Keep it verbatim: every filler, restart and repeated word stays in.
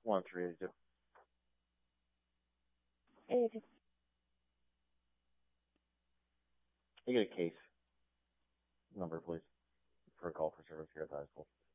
One three eight two. eighty. You get a case number, please, for a call for service here at the high school.